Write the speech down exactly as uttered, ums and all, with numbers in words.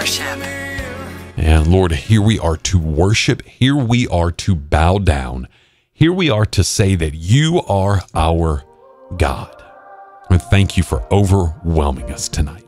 worship. And Lord, here we are to worship. Here we are to bow down. Here we are to say that you are our God. And thank you for overwhelming us tonight.